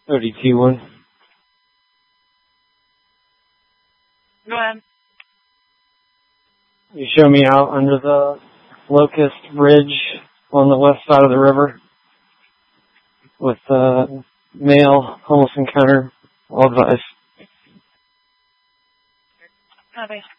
ODT1. Go ahead. You show me out under the Locust Bridge on the west side of the river with male homeless encounter. All advice. Base